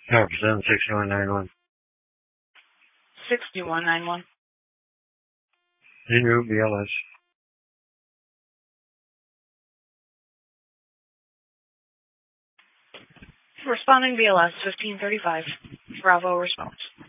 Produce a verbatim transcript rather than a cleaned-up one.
Representative sixty-one ninety-one. sixty-one ninety-one. Zero B L S. Responding B L S fifteen thirty-five. Bravo response.